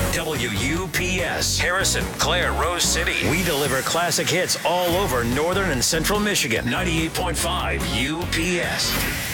WUPS, Harrison, Claire, Rose City. We deliver classic hits all over northern and central Michigan. 98.5 UPS.